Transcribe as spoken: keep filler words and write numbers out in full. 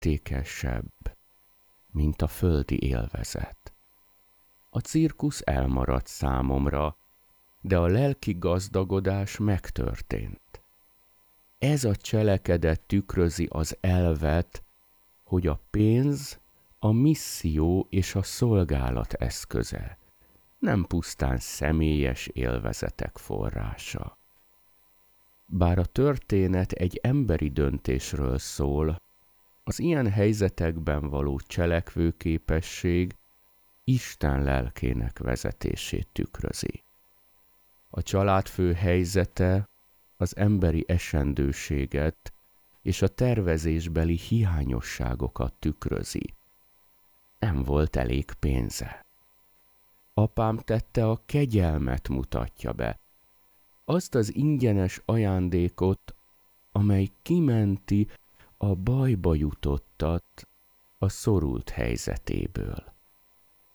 értékesebb, mint a földi élvezet. A cirkusz elmaradt számomra, de a lelki gazdagodás megtörtént. Ez a cselekedet tükrözi az elvet, hogy a pénz a misszió és a szolgálat eszköze, nem pusztán személyes élvezetek forrása. Bár a történet egy emberi döntésről szól, az ilyen helyzetekben való cselekvőképesség Isten lelkének vezetését tükrözi. A családfő helyzete az emberi esendőséget és a tervezésbeli hiányosságokat tükrözi. Nem volt elég pénze. Apám tette a kegyelmet mutatja be, azt az ingyenes ajándékot, amely kimenti a bajba jutottat a szorult helyzetéből.